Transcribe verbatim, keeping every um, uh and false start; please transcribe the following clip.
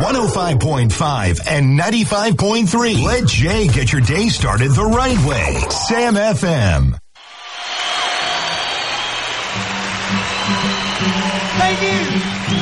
one oh five point five and ninety-five point three. Let Jay get your day started the right way. Sam F M. Thank you.